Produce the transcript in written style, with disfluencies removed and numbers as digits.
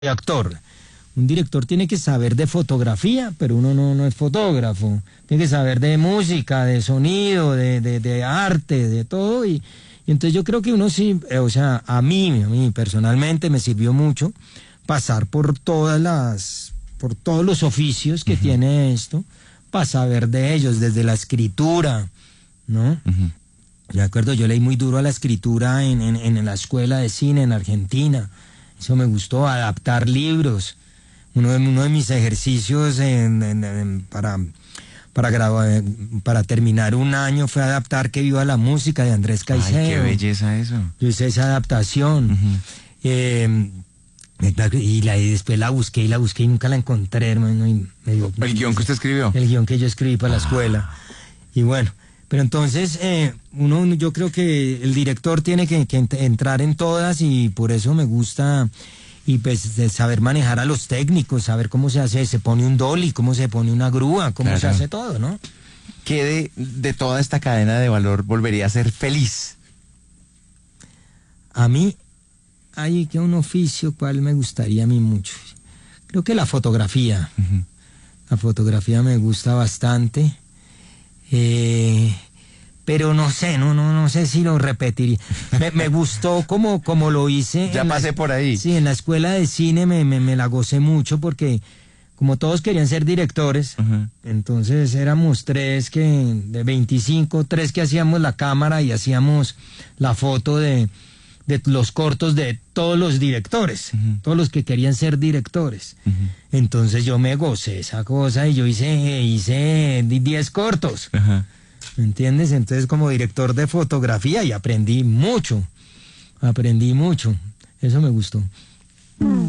actor. Un director tiene que saber de fotografía, pero uno no es fotógrafo. Tiene que saber de música, de sonido, de arte, de todo. Y entonces yo creo que uno sí, o sea, a mí personalmente me sirvió mucho pasar por por todos los oficios que tiene esto, para saber de ellos, desde la escritura, ¿no? De acuerdo, yo leí muy duro a la escritura en la escuela de cine en Argentina. Eso me gustó, adaptar libros. Uno de mis ejercicios para terminar un año fue adaptar Que viva la música de Andrés Caicedo. Ay, qué belleza eso. Yo hice esa adaptación. Y después la busqué y nunca la encontré, hermano. ¿El guión que usted escribió? El guión que yo escribí para la escuela. Y bueno, pero entonces yo creo que el director tiene que entrar en todas, y por eso me gusta, y pues de saber manejar a los técnicos, saber cómo se pone un dolly, cómo se pone una grúa, cómo se hace todo, ¿no? ¿Qué de toda esta cadena de valor volvería a ser feliz? A mí hay que un oficio cual me gustaría a mí mucho. Creo que la fotografía. La fotografía me gusta bastante. Pero no sé si lo repetiría. Me gustó como lo hice. Ya pasé por ahí. Sí, en la escuela de cine me la gocé mucho, porque como todos querían ser directores, entonces éramos tres de 25, tres que hacíamos la cámara y hacíamos la foto de los cortos de todos los directores, todos los que querían ser directores. Entonces yo me gocé esa cosa y yo hice 10 cortos. ¿Me entiendes? Entonces, como director de fotografía, y aprendí mucho. Eso me gustó.